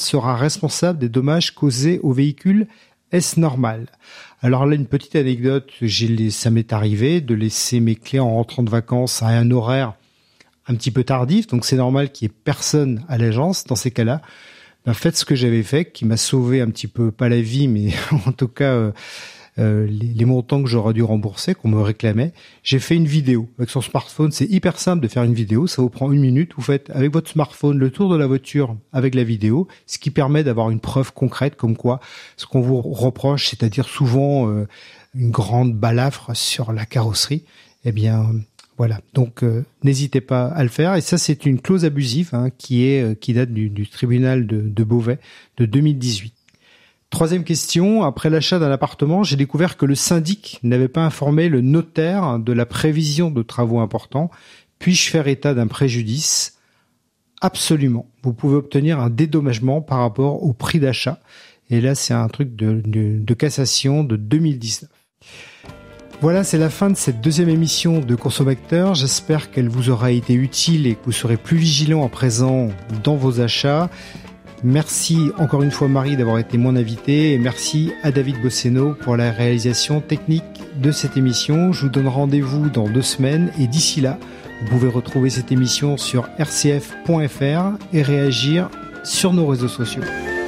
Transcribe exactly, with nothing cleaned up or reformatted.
sera responsable des dommages causés au véhicule. Est-ce normal ? Alors là, une petite anecdote, j'ai, ça m'est arrivé de laisser mes clés en rentrant de vacances à un horaire un petit peu tardif, donc c'est normal qu'il y ait personne à l'agence. Dans ces cas-là, ben faites ce que j'avais fait, qui m'a sauvé un petit peu, pas la vie, mais en tout cas euh, euh, les, les montants que j'aurais dû rembourser, qu'on me réclamait. J'ai fait une vidéo avec son smartphone. C'est hyper simple de faire une vidéo, ça vous prend une minute. Vous faites avec votre smartphone le tour de la voiture avec la vidéo, ce qui permet d'avoir une preuve concrète comme quoi ce qu'on vous reproche, c'est-à-dire souvent euh, une grande balafre sur la carrosserie, eh bien voilà, donc euh, n'hésitez pas à le faire. Et ça, c'est une clause abusive hein, qui est euh, qui date du, du tribunal de, de Beauvais de deux mille dix-huit. Troisième question, après l'achat d'un appartement, j'ai découvert que le syndic n'avait pas informé le notaire de la prévision de travaux importants. Puis-je faire état d'un préjudice ? Absolument. Vous pouvez obtenir un dédommagement par rapport au prix d'achat. Et là, c'est un truc de, de, de cassation de deux mille dix-neuf. Voilà, c'est la fin de cette deuxième émission de Consomacteur. J'espère qu'elle vous aura été utile et que vous serez plus vigilant à présent dans vos achats. Merci encore une fois Marie d'avoir été mon invitée et merci à David Bosseno pour la réalisation technique de cette émission. Je vous donne rendez-vous dans deux semaines et d'ici là, vous pouvez retrouver cette émission sur r c f point f r et réagir sur nos réseaux sociaux.